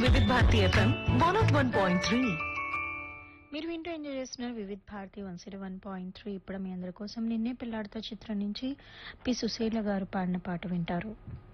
వివిధ భారతి ఎఫ్ఎం 101.3. మీరు వింటూ ఎంజాయ్ చేస్తున్నారు వివిధ్ భారతి 101.3. ఇప్పుడు మీ అందరి కోసం నిన్నే పిల్లాడితో చిత్రం నుంచి పి సుశీల గారు పాడిన పాట వింటారు.